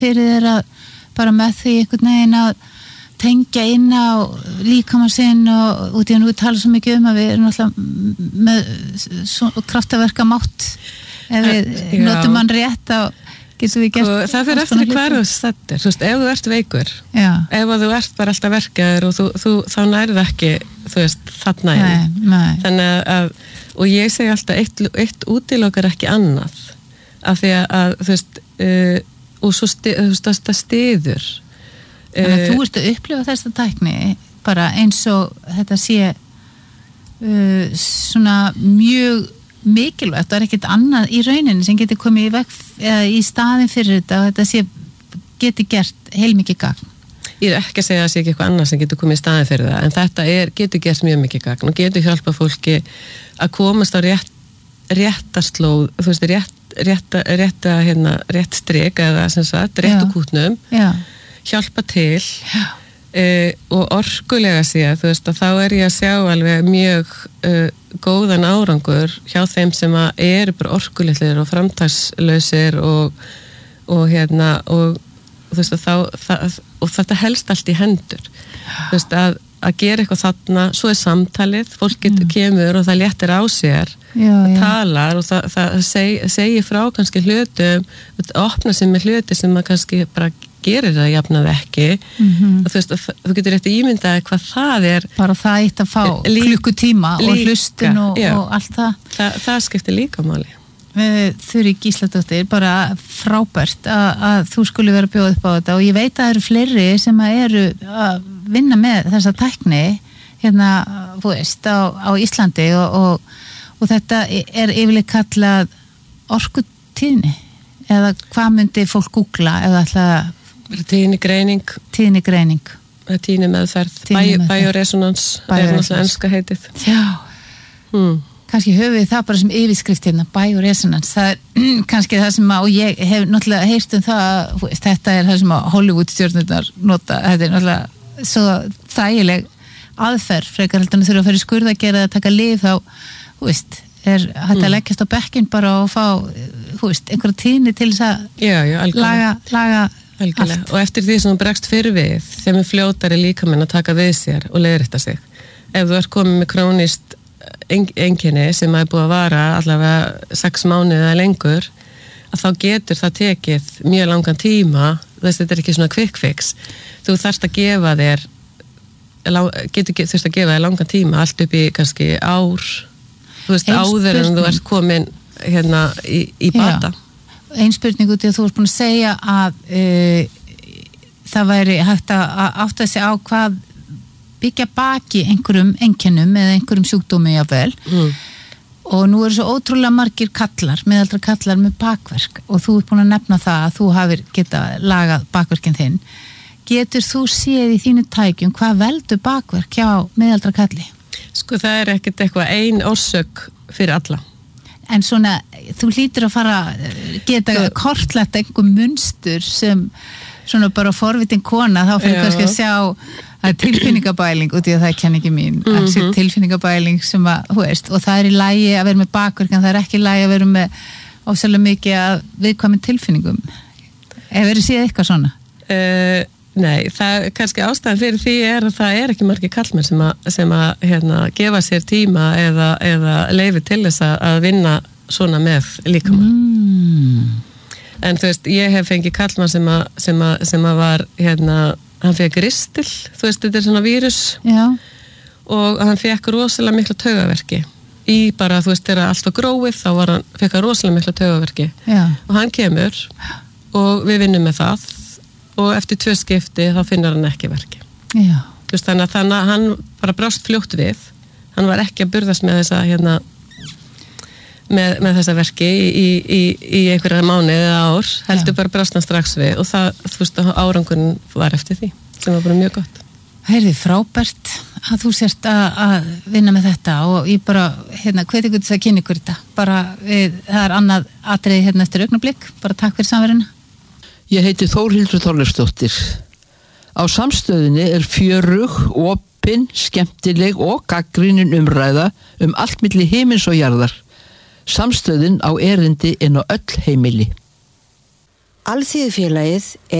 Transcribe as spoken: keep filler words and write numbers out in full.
fyrir þér að bara með því einhvern veginn að tengja inn á líkamann sinn og út í að nú tala svo mikið um að við erum alltaf með kraftaverka mátt ef við notum hann rétt á getum við gert og það fyrir eftir hvar þú stattir, þú veist, ef þú ert veikur Já. ef þú ert bara alltaf verkaður og þú, þú, þá nærið ekki þú veist, þarna nei, nei. þannig að, og ég segi alltaf eitt, eitt útilokar ekki annað af því að, þú veist uh, og svo sti, þú veist, það stiður Þannig að þú ert að upplifa þessa tækni bara eins og þetta sé uh, svona mjög mikilvægt, það er ekkert annað í rauninni sem getur komið í veg eða í staðin fyrir þetta og þetta sé geti gert heilmikið gagn. Ég er ekki að segja að það sé ekki eitthvað annað sem getur komið í staðin fyrir það, en þetta er, getur gert mjög mikið gagn og getur hjálpa fólki að komast á rétt, réttarslóð, þú veist, rétt, rétt, rétt, hérna, rétt strik eða sem sagt, rétt úr kútnum. Já. hjálpa til uh, og orkulega séð, þú veist, að þá er ég að sjá alveg mjög uh, góðan árangur hjá þeim sem að eru bara orkulitlir og framtagslausir og, og hérna og þú veist, að þá það, og þetta helst allt í hendur þú veist, að, að gera eitthvað þarna svo er samtalið, fólk getur mm. kemur og það léttir á sér já, já. talar og það, það seg, segir frá kannski hlutum, opna sig með hluti sem að kannski bara gerir það jafnað ekki mm-hmm. og þú veist, að, þú getur eftir ímyndaði hvað það er bara það eitt að fá Lí, klukkutíma líka, og hlustun og, og allt það. það það skiptir líka máli. Þurí Gísladóttir, bara frábært að, að þú skuli vera að bjóða upp á þetta og ég veit að það eru fleiri sem að eru að vinna með þessa tækni hérna, þú veist, á, á Íslandi og, og, og þetta er yfirleitt kallað orkutíðni eða hvað myndi fólk googla eða alltaf tíðnigreining tíðnigreining tíðni meðferð, bioresonans er náttúrulega enska heitið já, hmm. kannski höfum við það bara sem yfirskrift hérna, bioresonans, það er kannski það sem að, og ég hef náttúrulega heyrt um það, veist, þetta er það sem að Hollywood stjórnurnar nota, þetta er náttúrulega svo þægileg aðferð, frekar heldur en þurfa að fyrir skurða að gera að taka lyf þá, þú veist er hægt að leggjast á bekkinn bara og fá, þú veist, einhverja tíðni til þess að já, já, laga, laga algjörlega. Og eftir því sem þú bregst fyrir við þeim er fljótari líkaminn að taka við sér og leiðrétta sig. Ef þú ert komið með krónist einkenni sem er búið að vara allavega sex mánuði eða lengur að þá getur það tekið mjög langan tíma, þess að þetta er ekki svona quick fix. Þú þarft að gefa þér getur þurft að gefa þér langan tíma allt upp í kannski ár þú veist, áður en þú ert komin hérna í, í bata. Já. Ein spurning út í að þú ert búin að segja að uh, það væri hægt að átta sig á hvað byggja baki einhverjum einkennum eða einhverjum sjúkdómi jáfnvel mm. og nú eru svo ótrúlega margir kallar, meðaldra kallar með bakverk og þú ert búin að nefna það að þú hafir geta lagað bakverkin þinn. Getur þú séð í þínu tækjum hvað veldur bakverk hjá meðaldra kalli? Sko það er ekkert eitthvað ein orsök fyrir alla. En svona, þú hlýtur að fara geta kortlagt einhver munstur sem svona bara forvitin kona, þá fyrir kannski að sjá að tilfinningabæling, út í að það er kenningi mín, mm-hmm. að sé tilfinningabæling sem að, þú veist, og það er í lagi að vera með bakverk, en það er ekki í lagi að vera með ósæðlega mikið að viðkvæmum tilfinningum. Hefur verið séð eitthvað svona? Uh, nei, það kannski ástæðan fyrir því er að það er ekki margir kallmenn sem að, sem að hérna, gefa sér tíma eða, eða leyfi til þess að vinna svona með líkamann. Mm. En þú veist, ég hef fengið kallmann sem að, sem að, sem að var, hérna, hann fekk ristil, þú veist, þetta er svona vírus. Já. Og hann fekk rosalega mikla taugaverki. Í bara, þú veist, þegar allt var gróið, þá var hann, fekk hann rosalega mikla taugaverki. Já. Og hann kemur og við vinnum með það og eftir tvö skipti þá finnur hann ekki verki. Já. Þú veist, þannig að, þannig að hann bara brást fljótt við. Hann var ekki að burðast með þessa, hérna, með, með þessa verki í, í, í, í einhverja mánuði eða ár, heldur Já. Bara brást hann strax við og það, þú veist, árangurinn var eftir því, sem var bara mjög gott. Heyrði, frábært að þú sért að, að vinna með þetta og ég bara, hérna, hveti ykkur þess að kynna ykkur þetta. Bara, við, það er annað atriði hérna eftir augnablik, bara takk fyrir samverðina. Ég heiti Þórhildur Þorleifsdóttir. Á Samstöðinni er fjörug, opin, skemmtileg og gagnrýnin umræða um allt milli himins og jarðar. Samstöðin á erindi inn á öll heimili. Alþýðufélagið